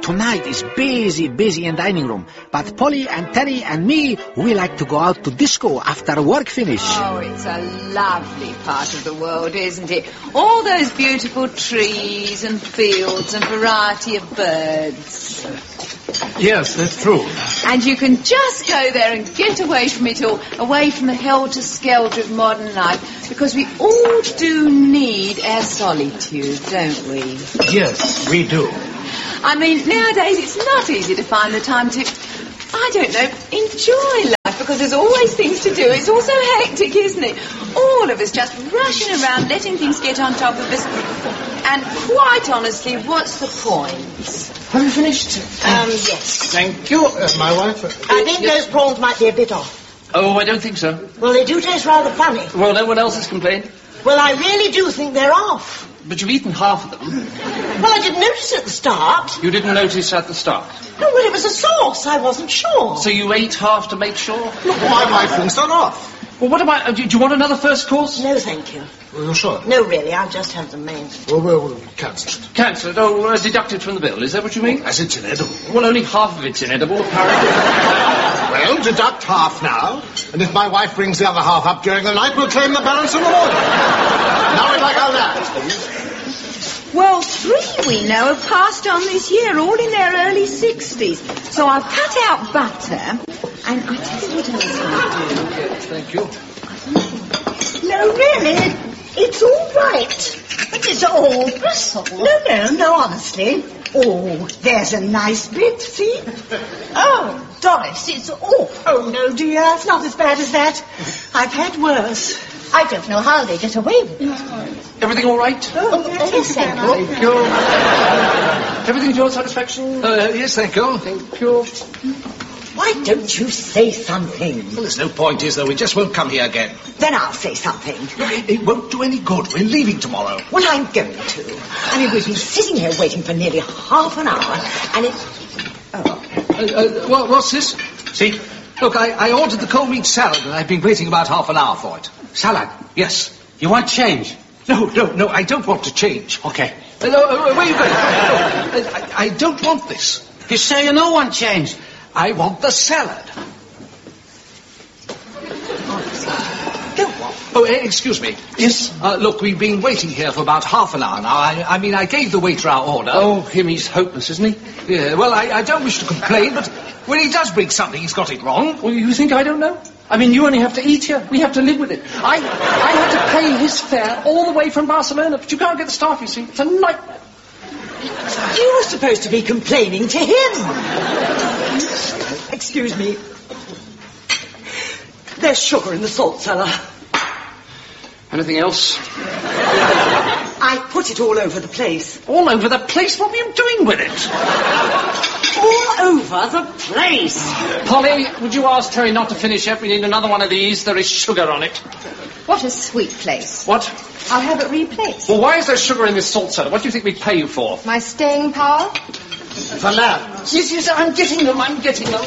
tonight is busy in dining room. But Polly and Terry and me, we like to go out to disco after work finish. Oh, it's a lovely part of the world, isn't it? All those beautiful trees and fields and variety of birds. Yes, that's true. And you can just go there and get away from it all, away from the helter-skelter of modern life, because we all do need our solitude, don't we? Yes, we do. I mean, nowadays it's not easy to find the time to, I don't know, enjoy life, because there's always things to do. It's all so hectic, isn't it? All of us just rushing around, letting things get on top of us. And quite honestly, what's the point? Have you finished? Yes. Thank you, my wife. I think those prawns might be a bit off. Oh, I don't think so. Well, they do taste rather funny. Well, no one else has complained. Well, I really do think they're off. But you've eaten half of them. Well, I didn't notice at the start. You didn't notice at the start. No, well, it was a sauce. I wasn't sure. So you ate half to make sure? Look, my wife thinks they're off. Well, what about... Do you want another first course? No, thank you. Are you sure? No, really, I'll just have the main. Well, we'll cancel it. Cancelled? Oh, deducted from the bill. Is that what you mean? As it's inedible. Well, only half of it's inedible, apparently. Well, deduct half now, and if my wife brings the other half up during the night, we'll claim the balance in the morning. Now we'd like our lads, please. Well, 3 we know have passed on this year, all in their early 60s. So I've cut out butter, and I tell you what else I'll do. Thank you. No, really, it's all right. But it's all bristle. No, honestly. Oh, there's a nice bit, see? Oh, Doris, it's awful. Oh, no, dear, it's not as bad as that. I've had worse. I don't know how they get away with it. Everything all right? Oh, yes, thank you. Thank you. Everything to your satisfaction? Yes, thank you. Thank you. Why don't you say something? Well, there's no point, is there? We just won't come here again. Then I'll say something. It won't do any good. We're leaving tomorrow. Well, I'm going to. I mean, we've been sitting here waiting for nearly half an hour, and it's... What's this? See? Look, I ordered the cold meat salad, and I've been waiting about half an hour for it. Salad? Yes. You want change? No, I don't want to change. Okay. Where are you going? I don't want this. You say you don't want change? I want the salad. Oh, excuse me. Yes? Look, we've been waiting here for about half an hour now. I mean, I gave the waiter our order. Oh, he's hopeless, isn't he? Yeah, well, I don't wish to complain, but when he does bring something, he's got it wrong. Well, you think I don't know? I mean, you only have to eat here. We have to live with it. I had to pay his fare all the way from Barcelona, but you can't get the staff, you see. It's a nightmare. You were supposed to be complaining to him. Excuse me. There's sugar in the salt cellar. Anything else? I put it all over the place. All over the place? What were you doing with it? All over the place. Polly, would you ask Terry not to finish yet? We need another one of these. There is sugar on it. What a sweet place. What? I'll have it replaced. Well, why is there sugar in this salt cellar? What do you think we'd pay you for? My staying power? For lambs. Yes, I'm getting them.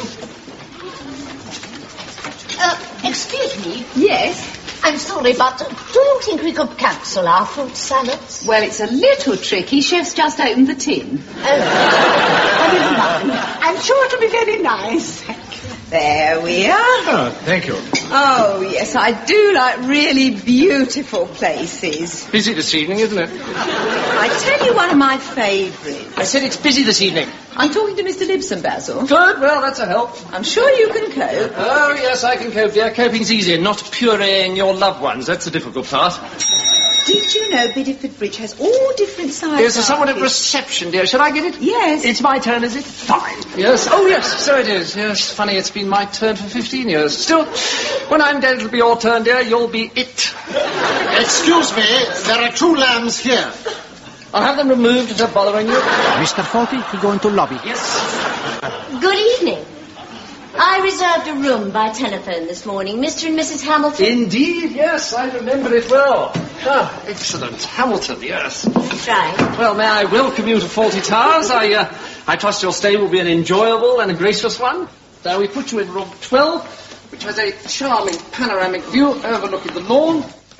Excuse me. Yes. I'm sorry, but do you think we could cancel our fruit salads? Well, it's a little tricky. Chef's just opened the tin. Oh, never mind. I'm sure it'll be very nice. There we are. Oh, thank you. Oh, yes, I do like really beautiful places. Busy this evening, isn't it? I tell you one of my favourites. I said it's busy this evening. I'm talking to Mr. Libson, Basil. Good, well, that's a help. I'm sure you can cope. Oh, yes, I can cope, dear. Coping's easier, not pureeing your loved ones. That's the difficult part. Did you know Bideford Bridge has all different sizes? There's someone at reception, dear. Shall I get it? Yes. It's my turn, is it? Fine. Yes. Oh, yes, so it is. Yes, funny, it's been my turn for 15 years. Still, when I'm dead, it'll be your turn, dear. You'll be it. Excuse me, there are 2 lambs here. I'll have them removed if they're bothering you. Mr. Faulty, he going to lobby. Yes. Good evening. I reserved a room by telephone this morning. Mr. and Mrs. Hamilton. Indeed, yes, I remember it well. Ah, excellent. Hamilton, yes. That's right. Well, may I welcome you to Faulty Towers. I trust your stay will be an enjoyable and a gracious one. So we put you in room 12, which has a charming panoramic view overlooking the lawn.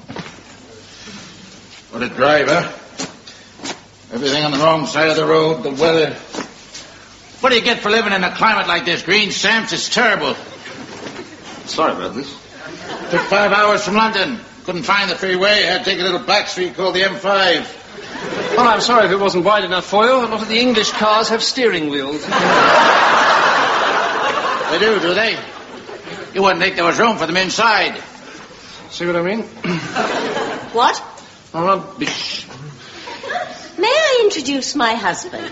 What a drive, huh? Everything on the wrong side of the road, the weather. What do you get for living in a climate like this, Green Stamps? It's terrible. Sorry about this. Took 5 hours from London. Couldn't find the freeway. Had to take a little back street called the M5. Well, I'm sorry if it wasn't wide enough for you. A lot of the English cars have steering wheels. They do they? You wouldn't think there was room for them inside. See what I mean? What? Rubbish. May I introduce my husband?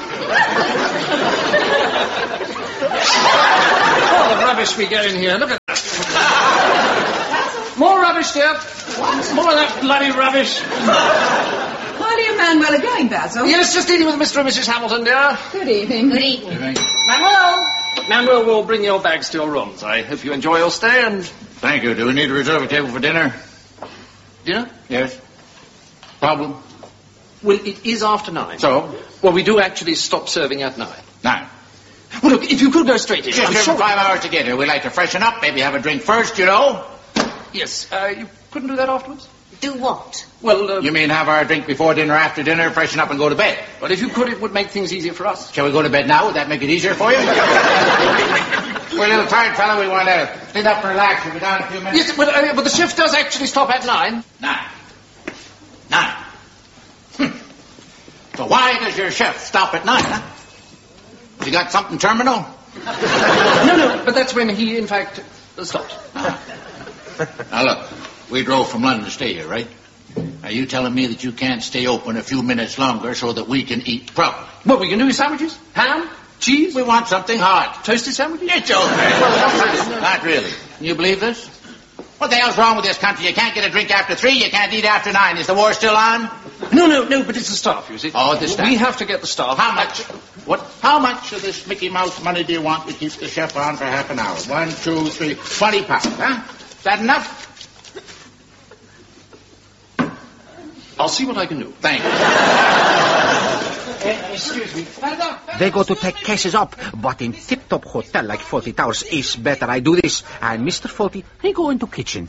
Oh, the rubbish we get in here. Look at that. More rubbish, dear. More of that bloody rubbish. Polly and Manuel are going, Basil. Yes, just dealing with Mr. and Mrs. Hamilton, dear. Good evening. Good evening. Manuel will bring your bags to your rooms. I hope you enjoy your stay and... Thank you. Do we need to reserve a table for dinner? Dinner? Yes. Problem? Well, it is after 9. So? Well, we do actually stop serving at 9. 9. Well, look, if you could go straight in. Just I'm here sure... for 5 hours to get here. We like to freshen up, maybe have a drink first, you know. Yes, you couldn't do that afterwards? Do what? Well, You mean have our drink before dinner, after dinner, freshen up and go to bed? Well, if you could, it would make things easier for us. Shall we go to bed now? Would that make it easier for you? We're a little tired, fella. We want to sit up and relax. We'll be down in a few minutes. Yes, but the shift does actually stop at 9. 9. So why does your shift stop at 9, huh? You got something terminal? No, but that's when he, in fact, stopped. Now, look, we drove from London to stay here, right? Are you telling me that you can't stay open a few minutes longer so that we can eat properly? What we can do is sandwiches? Ham? Cheese? We want something hot. Toasted sandwiches? You're joking. Not really. Can you believe this? What the hell's wrong with this country? You can't get a drink after 3, you can't eat after 9. Is the war still on? No, but it's the staff, you see. Oh, the staff. We have to get the staff. How much? What? How much of this Mickey Mouse money do you want to keep the chef on for half an hour? 1, 2, 3, 20 pounds, huh? Is that enough? I'll see what I can do. Thank you. Excuse me. They go to take cases up, but in tip-top hotel like Fawlty Towers is better I do this. And Mr. Fawlty, he go into kitchen.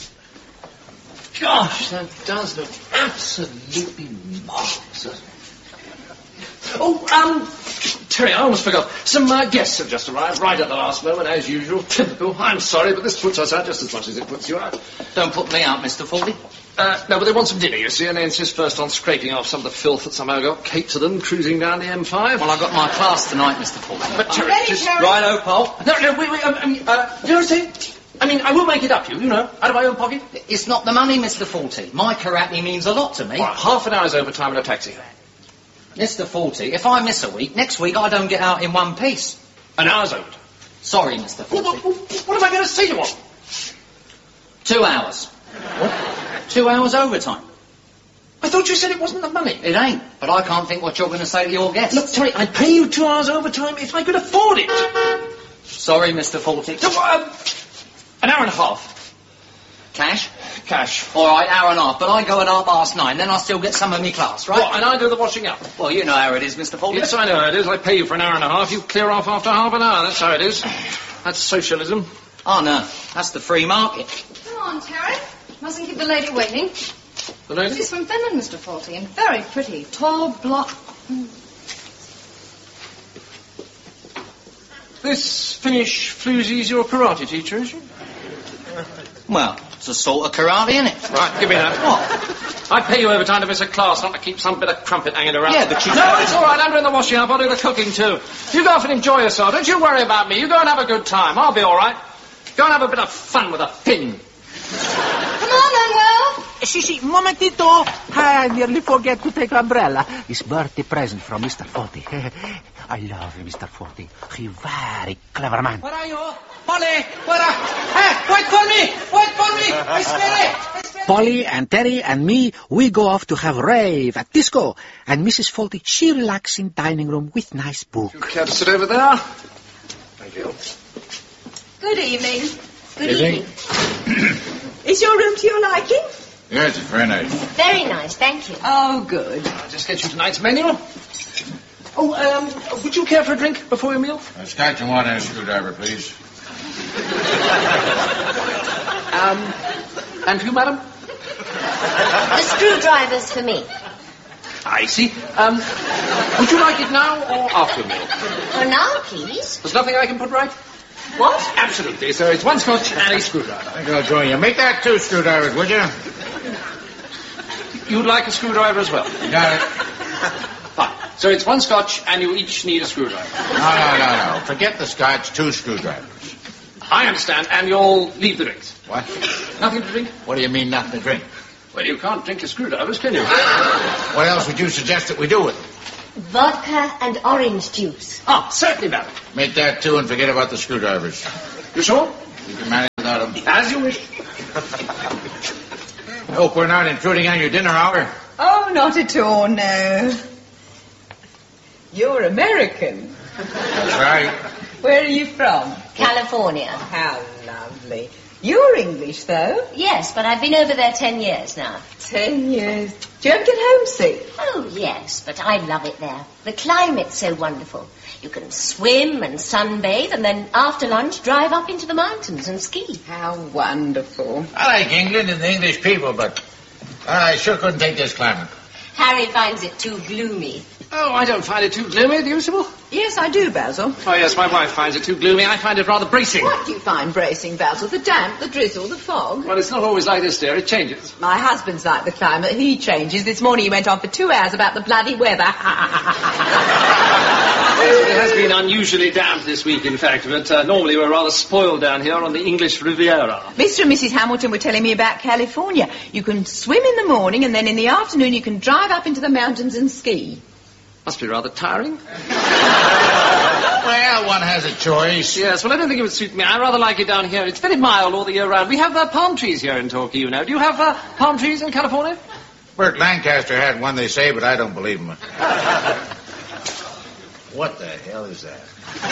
Gosh, that does look absolutely marvellous. Oh, Terry, I almost forgot. Some guests have just arrived right at the last moment, as usual. Typical. I'm sorry, but this puts us out just as much as it puts you out. Don't put me out, Mr. Fawlty. No, but they want some dinner, you see, and they insist first on scraping off some of the filth that somehow got caked to them cruising down the M5. Well, I've got my class tonight, Mr. Fawlty. But Terry, just... Righto, Paul. No, wait, you know what I'm saying? I mean, I will make it up to you, out of my own pocket. It's not the money, Mr. Fawlty. My karate means a lot to me. All right, half an hour's overtime in a taxi. Mr. Fawlty, if I miss a week, next week I don't get out in one piece. An hour's overtime. Sorry, Mr. Fawlty. What am I going to say to him? 2 hours. What? 2 hours overtime. I thought you said it wasn't the money. It ain't, but I can't think what you're going to say to your guests. Look, Terry, I'd pay you 2 hours overtime if I could afford it. Sorry, Mr. Fawlty. So, an hour and a half. Cash? Cash. All right, hour and a half, but I go at 9:30, then I still get some of me class, right? What, and I do the washing up? Well, you know how it is, Mr. Fawlty. Yes, I know how it is. I pay you for an hour and a half. You clear off after half an hour. That's how it is. That's socialism. Oh, no, that's the free market. Come on, Terry. Mustn't keep the lady waiting. The lady? She's from Finland, Mr. Fawlty, and very pretty. Tall, blonde... This Finnish floozy's your karate teacher, is she? Well, it's a sort of karate, isn't it? Right, give me that. What? I pay you overtime to miss a class, not to keep some bit of crumpet hanging around. Yeah, but you... No, it's all right. I'm doing the washing up. I'll do the cooking, too. You go off and enjoy yourself. Don't you worry about me. You go and have a good time. I'll be all right. Go and have a bit of fun with a Finn. Come on, Manuel. Sì, momentito. I nearly forget to take umbrella. It's birthday present from Mr. Fawlty. I love Mr. Fawlty. He very clever man. Where are you? Polly, where are... Hey, wait for me! Wait for me! I smell it! Polly and Terry and me, we go off to have rave at disco. And Mrs. Fawlty, she relax in dining room with nice book. You care to sit over there? Thank you. Good evening. Good evening. Is your room to your liking? Yes, it's very nice. Very nice, thank you. Oh, good. I'll just get you tonight's menu. Oh, would you care for a drink before your meal? Scotch and water and a screwdriver, please. And you, madam? The screwdriver's for me. I see. Would you like it now or after a meal? Oh, now, please. There's nothing I can put right? What? Absolutely, sir. It's one scotch and a screwdriver. There you go, Junior. Make that 2 screwdrivers, would you? You'd like a screwdriver as well? Got it. Fine. So it's 1 scotch and you each need a screwdriver. No. Forget the scotch, 2 screwdrivers. I understand, and you'll leave the drinks. What? Nothing to drink? What do you mean, nothing to drink? Well, you can't drink your screwdrivers, can you? What else would you suggest that we do with them? Vodka and orange juice. Oh, certainly, madam. Make that 2 and forget about the screwdrivers. You sure? You can manage without them. As you wish. I hope we're not intruding on your dinner hour. Oh, not at all, no. You're American. That's right. Where are you from? California. How lovely. You're English, though. Yes, but I've been over there 10 years now. 10 years. Do you ever get homesick? Oh, yes, but I love it there. The climate's so wonderful. You can swim and sunbathe and then after lunch drive up into the mountains and ski. How wonderful. I like England and the English people, but I sure couldn't take this climate. Harry finds it too gloomy. Oh, I don't find it too gloomy, do you, Sybil? Yes, I do, Basil. Oh, yes, my wife finds it too gloomy. I find it rather bracing. What do you find bracing, Basil? The damp, the drizzle, the fog? Well, it's not always like this, dear. It changes. My husband's like the climate. He changes. This morning he went on for 2 hours about the bloody weather. It has been unusually damp this week, in fact, but normally we're rather spoiled down here on the English Riviera. Mr. and Mrs. Hamilton were telling me about California. You can swim in the morning and then in the afternoon you can drive up into the mountains and ski. Must be rather tiring. Well, one has a choice. Yes, well, I don't think it would suit me. I rather like it down here. It's very mild all the year round. We have palm trees here in Torquay, you know. Do you have palm trees in California? Burt Lancaster had one, they say, but I don't believe him. What the hell is that?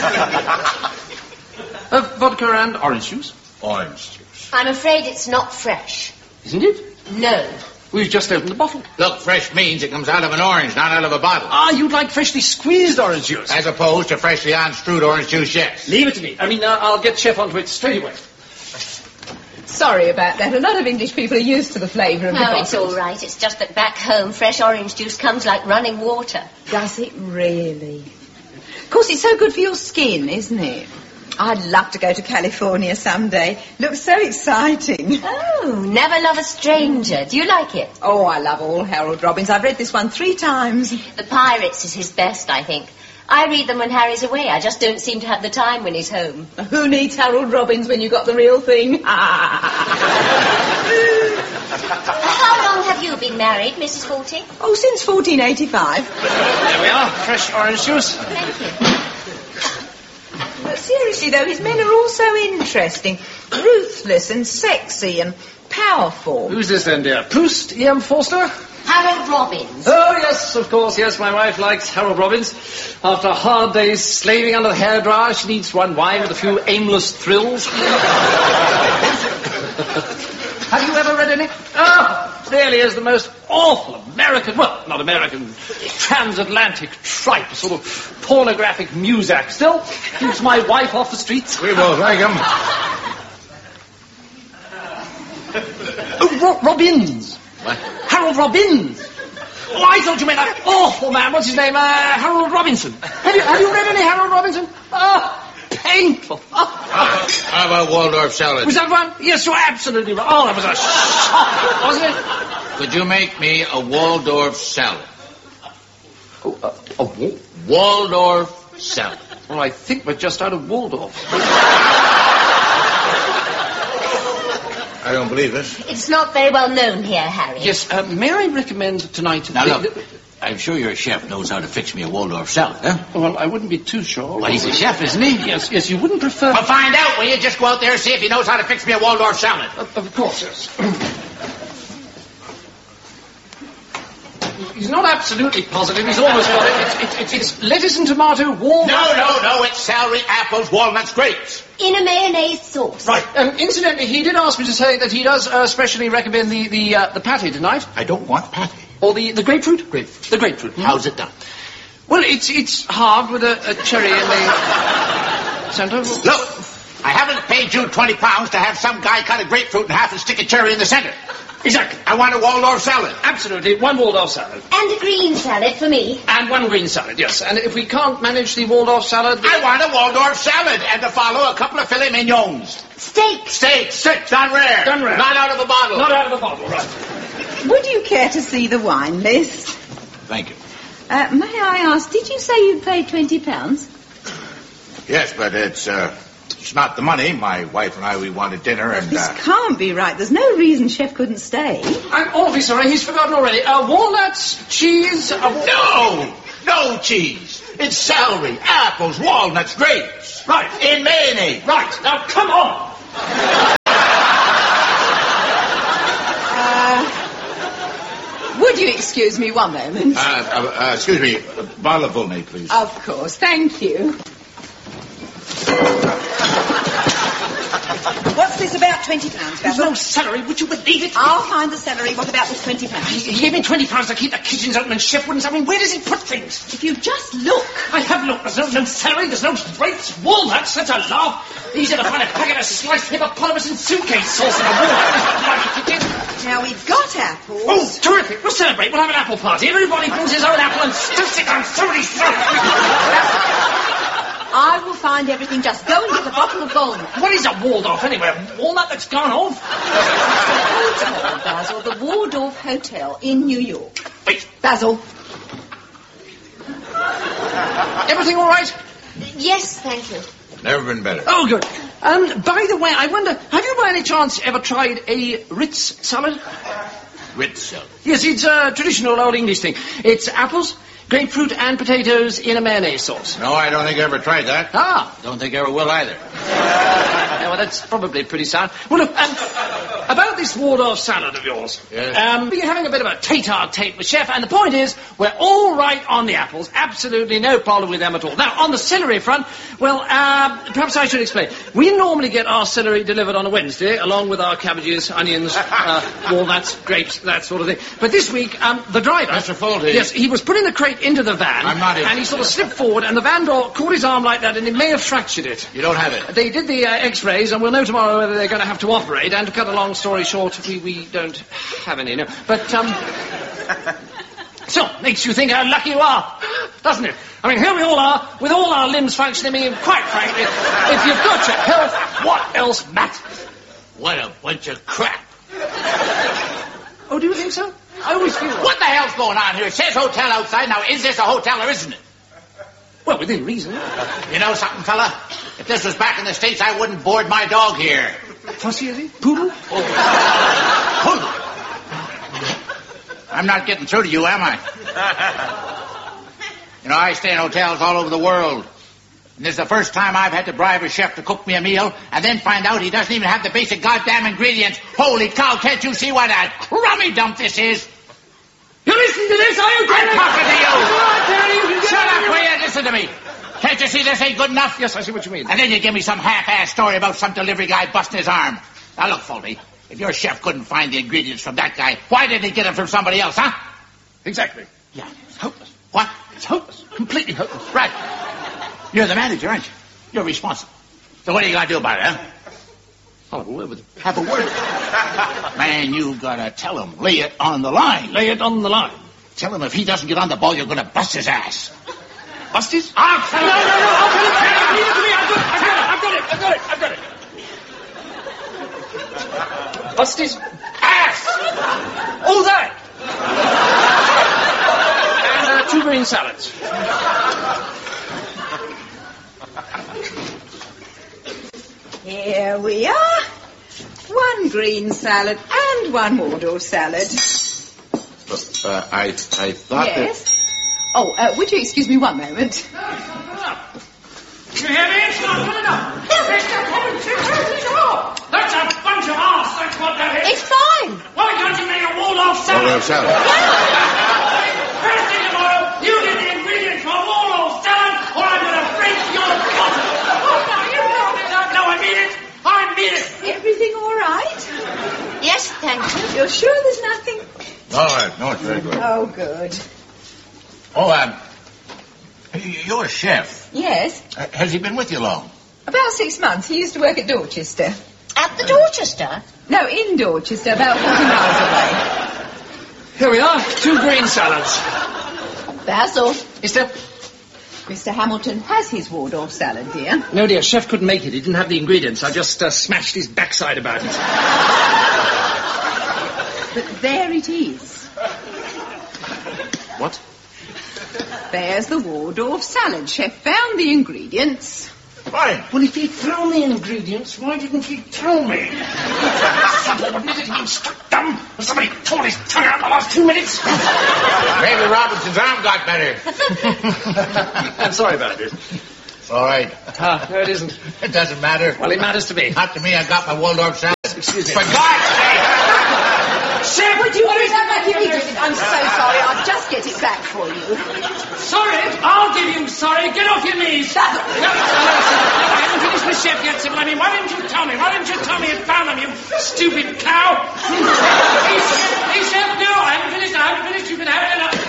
Vodka and orange juice. Orange juice. I'm afraid it's not fresh. Isn't it? No. We've just opened the bottle. Look, fresh means it comes out of an orange, not out of a bottle. Ah, you'd like freshly squeezed orange juice. As opposed to freshly unscrewed orange juice, yes. Leave it to me. I mean, I'll get Chef onto it straight away. Sorry about that. A lot of English people are used to the flavour of the No, it's bottles. all right. It's just that back home, fresh orange juice comes like running water. Does it really? Of course, it's so good for your skin, isn't it? I'd love to go to California someday. Looks so exciting. Oh, Never Love a Stranger. Do you like it? Oh, I love all Harold Robbins. I've read this one 3 times. The Pirates is his best, I think. I read them when Harry's away. I just don't seem to have the time when he's home. Who needs Harold Robbins when you got the real thing? How long have you been married, Mrs. Fawlty? Oh, since 1485. There we are. Fresh orange juice. Thank you. But seriously, though, his men are all so interesting. Ruthless and sexy and powerful. Who's this then, dear? Proust, E.M. Forster? Harold Robbins. Oh, yes, of course, yes, my wife likes Harold Robbins. After a hard day's slaving under the hairdryer, she needs to unwind with a few aimless thrills. Have you ever read any? Oh, clearly is the most awful American, well, not American, transatlantic tripe, a sort of pornographic muzak. Still, keeps my wife off the streets. We both like him. Oh, Robbins. What? Harold Robbins. Oh, I thought you meant that awful man. What's his name? Harold Robinson. Have you read any Harold Robinson? Oh, painful. Oh. How about Waldorf salad? Was that one? Yes, you're absolutely right. Oh, that was a shock, wasn't it? Could you make me a Waldorf salad? Oh, a what? Waldorf salad. Well, I think we're just out of Waldorf. I don't believe it. It's not very well known here, Harry. Yes, may I recommend tonight... Now, look, I'm sure your chef knows how to fix me a Waldorf salad, huh? Well, I wouldn't be too sure. Well, he's a chef, isn't he? Yes, you wouldn't prefer... Well, find out, will you? Just go out there and see if he knows how to fix me a Waldorf salad. Of course, yes. He's not absolutely positive. He's almost got it. It's lettuce and tomato, walnut... No. It's celery, apples, walnuts, grapes. In a mayonnaise sauce. Right. Incidentally, he did ask me to say that he does specially recommend the patty tonight. I don't want patty. Or the grapefruit? Grapefruit. The grapefruit. How's it done? Well, it's halved with a cherry in the centre. Look, I haven't paid you £20 to have some guy cut a grapefruit in half and stick a cherry in the center. Exactly. I want a Waldorf salad. Absolutely. One Waldorf salad. And a green salad for me. And one green salad, yes. And if we can't manage the Waldorf salad... I want a Waldorf salad and to follow a couple of filet mignons. Steak. Steak, done rare. Done rare. Not out of the bottle. Not out of the bottle, right. Would you care to see the wine list? Thank you. May I ask, did you say you paid £20? Yes, but it's not the money. My wife and I, we wanted dinner and... This can't be right. There's no reason Chef couldn't stay. I'm awfully sorry. He's forgotten already. Walnuts, cheese... No cheese. It's celery, apples, walnuts, grapes. Right. In mayonnaise. Right. Now, come on. Would you excuse me one moment? Excuse me, a bottle of Volnay, please. Of course, thank you. What's this about £20, There's Basil? no celery. Would you believe it? I'll find the celery. What about this £20? He gave me £20 to keep the kitchens open and Chef wouldn't... I mean, where does he put things? If you just look. I have looked. There's no celery, there's no grapes, walnuts. That's a laugh. Easier to find a packet of sliced hippopotamus and suitcase sauce in a walnut. Now, we've got apples. Oh, terrific. We'll celebrate. We'll have an apple party. Everybody brings his own apple and stuffs it on somebody's throat. I will find everything. Just go and get a bottle of walnut. What is a Waldorf anyway? A walnut that's gone off? Hotel, Basil. The Waldorf Hotel in New York. Wait. Basil. Everything all right? Yes, thank you. Never been better. Oh, good. By the way, I wonder, have you by any chance ever tried a Ritz salad? Ritz salad? Yes, it's a traditional old English thing. It's apples, grapefruit and potatoes in a mayonnaise sauce. No, I don't think I ever tried that. Ah. Don't think I ever will either. Yeah, well, that's probably pretty sound. Well, look, about this Waldorf salad of yours. Yes? We're having a bit of a tete-a-tete with Chef, and the point is, we're all right on the apples. Absolutely no problem with them at all. Now, on the celery front, well, perhaps I should explain. We normally get our celery delivered on a Wednesday, along with our cabbages, onions, walnuts, grapes, that sort of thing. But this week, the driver... Mr. Folty. Yes, he was putting the crate into the van. I'm not in. And he sort of slipped forward, and the van door caught his arm like that, and it may have fractured it. You don't have it? They did the X-rays, and we'll know tomorrow whether they're going to have to operate. And to cut a long story short, we don't have any, no. But, so, makes you think how lucky you are, doesn't it? I mean, here we all are, with all our limbs functioning, and quite frankly, if you've got your health, what else matters? What a bunch of crap. Oh, do you think so? I always feel... What the hell's going on here? It says hotel outside. Now, is this a hotel or isn't it? Well, within reason. You know something, fella? If this was back in the States, I wouldn't board my dog here. Fussy, is he? Poodle? Oh. Poodle? I'm not getting through to you, am I? You know, I stay in hotels all over the world. And this is the first time I've had to bribe a chef to cook me a meal and then find out he doesn't even have the basic goddamn ingredients. Holy cow, can't you see what a crummy dump this is? You listen to this, are you? I'm talking to you. You Shut up, will you? Listen to me. Can't you see this ain't good enough? Yes, I see what you mean. And then you give me some half-ass story about some delivery guy busting his arm. Now, look, Folty, if your chef couldn't find the ingredients from that guy, why didn't he get them from somebody else, huh? Exactly. Yeah, it's hopeless. What? It's hopeless. Completely hopeless. Right. You're the manager, aren't you? You're responsible. So what are you going to do about it, huh? I'll have a word with him. Have a word? Man, you got to tell him. Lay it on the line. Lay it on the line. Tell him if he doesn't get on the ball, you're going to bust his ass. Bust his? No, I'll tell him. Leave it to me. I've got it. Bust his ass. All that. And 2 green salads. Here we are. 1 green salad and 1 Waldorf salad. I thought Yes. Oh, would you excuse me one moment? You hear me? It's not good enough. That's a bunch of arse. That's what that is. It's fine. Why can't you make a Waldorf salad? Waldorf salad. First thing tomorrow, you get the ingredients for a Waldorf salad, or I'm going to break your bottle. Oh, no, you don't do that. No, I mean it. I mean it. Everything all right? Yes, thank you. You're sure there's nothing? All right. No, it's very good. Oh, good. Oh, you're a chef. Yes. Has he been with you long? About 6 months. He used to work at Dorchester. At the Dorchester? No, in Dorchester, about 40 miles away. Here we are, 2 green salads. Basil. Mister? Mr. Hamilton has his Waldorf salad, dear. No, dear, chef couldn't make it. He didn't have the ingredients. I just smashed his backside about it. But there it is. What? There's the Waldorf salad. Chef found the ingredients. Why? Well, if he'd thrown the ingredients, why didn't he tell me? Somebody admitted he'd been struck dumb. Somebody tore his tongue out in the last 2 minutes. Maybe Robinson's arm got better. I'm sorry about it. It's all right. No, it isn't. It doesn't matter. Well, it matters to me. Not to me. I got my Waldorf salad. Excuse me. For God's sake! Chef, would you put that back immediately? I'm so sorry. I'll just get it back for you. Sorry? I'll give you sorry. Get off your knees. Basil. No, I haven't finished with chef yet, Sybil. I mean, why didn't you tell me? Why didn't you tell me you found them, you stupid cow? Hey, chef, no, I haven't finished. You can have it enough.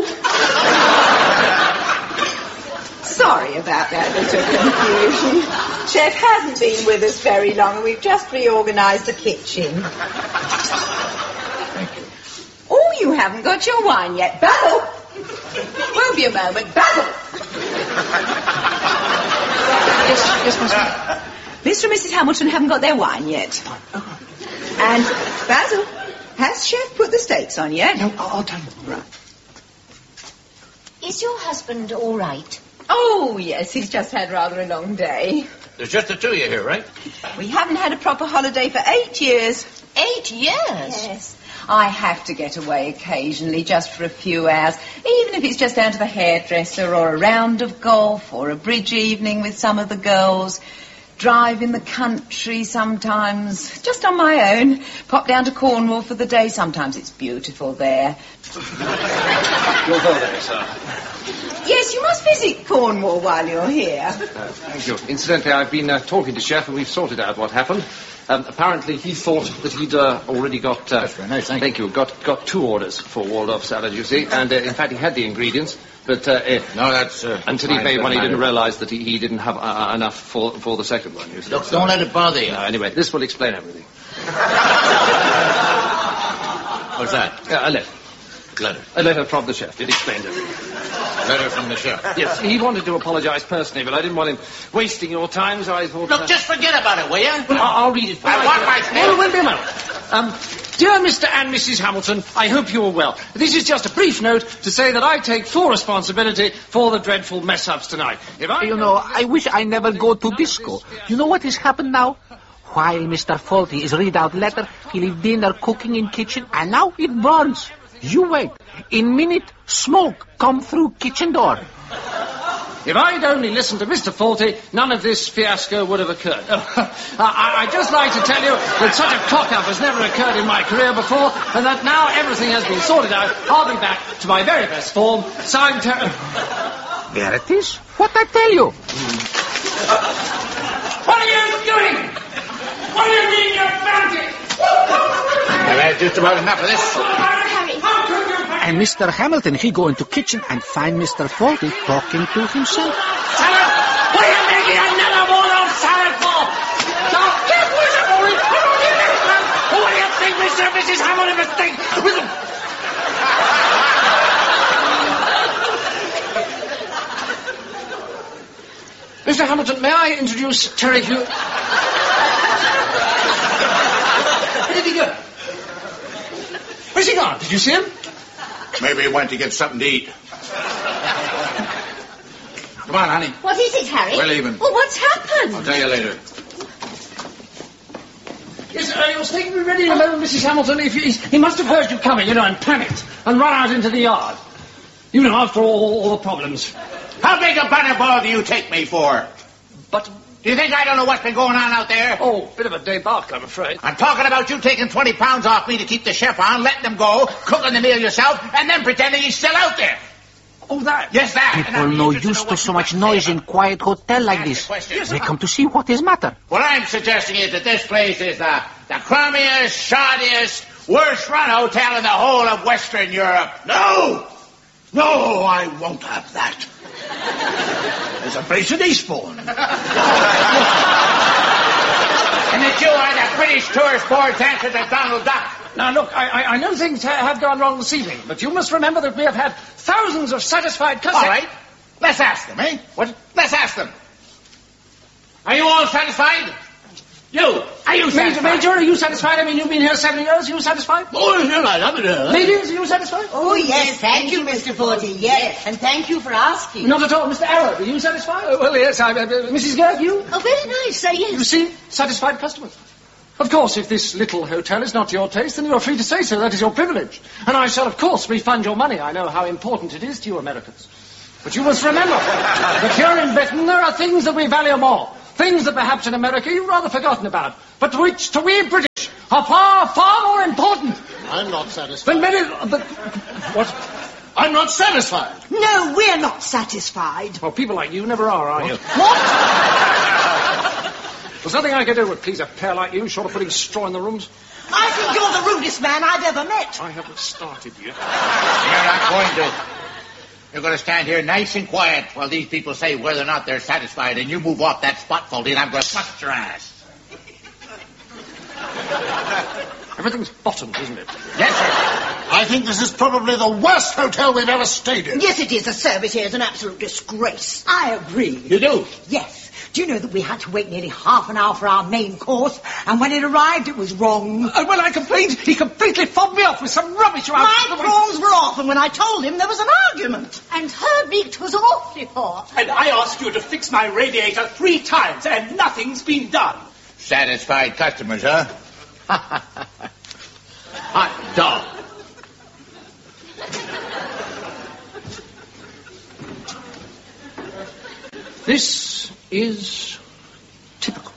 Sorry about that little confusion. Chef hasn't been with us very long, and we've just reorganised the kitchen. Thank you. Oh, you haven't got your wine yet. Basil! Won't be a moment. Basil! Yes, Master. Mr. and Mrs. Hamilton haven't got their wine yet. And, Basil, has Chef put the steaks on yet? No, I'll tell you. Right. Is your husband all right? Oh, yes, he's just had rather a long day. There's just the two of you here, right? We haven't had a proper holiday for 8 years. 8 years? Yes. I have to get away occasionally, just for a few hours, even if it's just down to the hairdresser or a round of golf or a bridge evening with some of the girls. Drive in the country sometimes, just on my own. Pop down to Cornwall for the day. Sometimes it's beautiful there. You'll go there, sir. Yes, you must visit Cornwall while you're here. Thank you. Incidentally, I've been talking to Chef, and we've sorted out what happened. Apparently, he thought that he'd already got... That's very nice, thank you. Got 2 orders for Waldorf salad, you see. And, in fact, he had the ingredients, but... no, that's... until he made one, he didn't realise that he didn't have enough for the second one, you see. Look, don't let it bother you. Anyway, this will explain everything. What's that? A letter. Letter. A letter from the chef. It explained everything. Letter from the chef. Yes, he wanted to apologise personally, but I didn't want him wasting your time, so I thought... Look, just forget about it, will you? Well, I'll read it for you. I want my Well, wait a moment. Dear Mr. and Mrs. Hamilton, I hope you are well. This is just a brief note to say that I take full responsibility for the dreadful mess-ups tonight. I wish I never go to disco. You know what has happened now? While Mr. Faulty is read out letter, he leave dinner cooking in kitchen, and now it burns. You wait. In minute, smoke come through kitchen door. If I'd only listened to Mr. Faulty, none of this fiasco would have occurred. I'd just like to tell you that such a cock-up has never occurred in my career before, and that now everything has been sorted out, I'll be back to my very best form. Signed, There it is. What I tell you? What are you doing? What do you mean you're bounty? I've had just about enough of this. And Mr. Hamilton, he go into kitchen and find Mr. Faulty talking to himself. Salad? What are you making another Waldorf salad for? Don't get miserable. What do you think Mr. and Mrs. Hamilton must think? Mr. Hamilton, may I introduce Terry Hugh? Where did he go? Where's he gone? Did you see him? Maybe he went to get something to eat. Come on, honey. What is it, Harry? We're leaving. Well, what's happened? I'll tell you later. Yes, he was taking me ready in a moment, Mrs. Hamilton. He must have heard you coming, and panicked, and run out into the yard. After all the problems. How big a butterball do you take me for? But... Do you think I don't know what's been going on out there? Oh, bit of a debauch, I'm afraid. I'm talking about you taking 20 pounds off me to keep the chef on, letting him go, cooking the meal yourself, and then pretending he's still out there. Oh, that? Yes, that. People no used to so much noise in quiet hotel like this. They come to see what is matter. What I'm suggesting is that this place is the crummiest, shoddiest, worst run hotel in the whole of Western Europe. No! No, I won't have that. There's a place in Eastbourne. And that you are the British Tourist Board's answer to Donald Duck. Now, look, I know things have gone wrong this evening, but you must remember that we have had thousands of satisfied customers. All right. Let's ask them, eh? What? Let's ask them. Are you all satisfied? You. Are you satisfied? Major, are you satisfied? I mean, you've been here 7 years. Are you satisfied? Oh, yeah, I love it. Ladies, are you satisfied? Oh, yes, thank you, Mr. Forty, yes. And thank you for asking. Not at all. Mr. Arrow, are you satisfied? Well, yes. Mrs. Gerg, you? Oh, very nice, yes. You see, satisfied customers. Of course, if this little hotel is not to your taste, then you are free to say so. That is your privilege. And I shall, of course, refund your money. I know how important it is to you Americans. But you must remember that here in Britain there are things that we value more. Things that perhaps in America you've rather forgotten about. But which, to we British, are far, far more important. I'm not satisfied. Than many... What? I'm not satisfied. No, we're not satisfied. Well, people like you never are you? What? There's nothing I can do to please a pair like you, short of putting straw in the rooms. I think you're the rudest man I've ever met. I haven't started yet. You're not going to. You're going to stand here nice and quiet while these people say whether or not they're satisfied, and you move off that spot, Faulty, and I'm going to bust your ass. Everything's bottomed, isn't it? Yes, sir. I think this is probably the worst hotel we've ever stayed in. Yes, it is. The service here is an absolute disgrace. I agree. You do? Yes. Do you know that we had to wait nearly half an hour for our main course, and when it arrived, it was wrong? When I complained, he completely fobbed me off with some rubbish about... My prawns were off, and when I told him, there was an argument. And her meat was awfully poor. And I asked you to fix my radiator 3 times, and nothing's been done. Satisfied customers, huh? Hot dog. This is typical.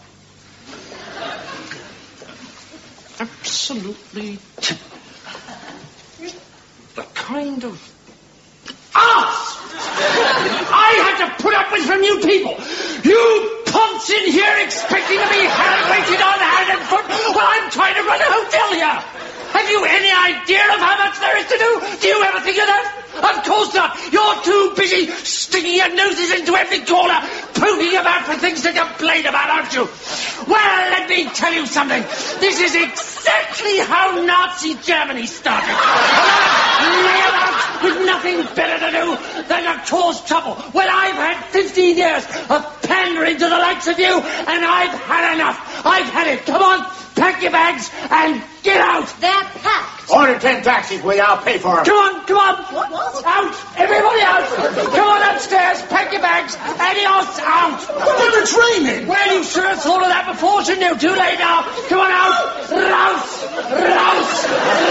Absolutely typical. The kind of arse I had to put up with from you people. You punts in here expecting to be hand-weighted on hand and foot while I'm trying to run a hotel here. Have you any idea of how much there is to do? Do you ever think of that? Of course not. You're too busy sticking your noses into every corner, poking about for things to complain about, aren't you? Well, let me tell you something. This is exactly how Nazi Germany started. Lay about with nothing better to do than to cause trouble. Well, I've had 15 years of pandering to the likes of you, and I've had enough. I've had it. Come on, pack your bags and get out. They're packed. Order 10 taxis, will you? I'll pay for them. Come on, come on. What? Out. Everybody out. Come on upstairs, pack your bags. Adios, out. But it's raining. Well, you should have thought of that before, shouldn't you? Too late now. Come on out. Rouse. Rouse.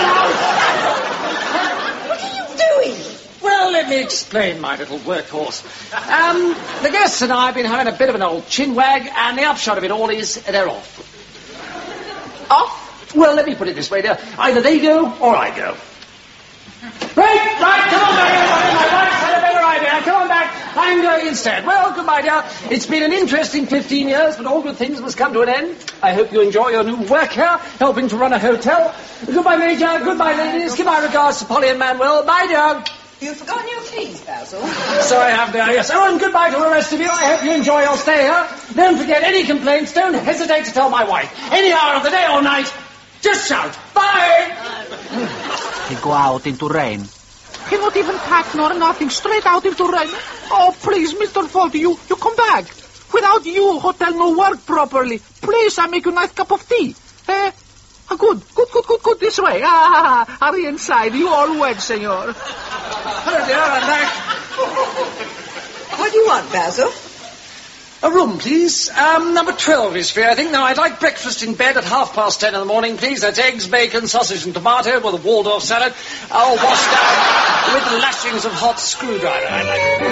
Rouse. What are you doing? Well, let me explain, my little workhorse. The guests and I have been having a bit of an old chinwag, and the upshot of it all is they're off. Off? Well, let me put it this way, dear. Either they go or I go. Right, come on back, everybody. My wife's had a better idea. Come on back. I'm going instead. Well, goodbye, dear. It's been an interesting 15 years, but all good things must come to an end. I hope you enjoy your new work here, helping to run a hotel. Goodbye, Major. Goodbye, ladies. Give my regards to Polly and Manuel. Bye, dear. You've forgotten your keys, Basil. So I have, dear, yes. Oh, and goodbye to the rest of you. I hope you enjoy your stay here. Don't forget any complaints. Don't hesitate to tell my wife. Any hour of the day or night, just shout. Bye! He go out into rain. He not even pack nor nothing. Straight out into rain. Oh, please, Mr. Faulty, you come back. Without you, hotel no work properly. Please, I make you a nice cup of tea. Good. This way. Hurry inside. You all wet, senor. Hello, dear. I'm back. What do you want, Basil? A room, please. Number 12 is free, I think. Now, I'd like breakfast in bed at 10:30 in the morning, please. That's eggs, bacon, sausage and tomato with a Waldorf salad. All washed down with lashings of hot screwdriver. I like it.